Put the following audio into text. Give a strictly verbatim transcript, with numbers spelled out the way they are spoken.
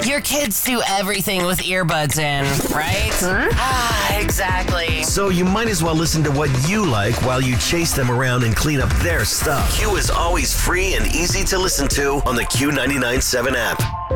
Your kids do everything with earbuds in, right? Huh? Ah, exactly. So you might as well listen to what you like while you chase them around and clean up their stuff. Q is always free and easy to listen to on the Q ninety-nine point seven app.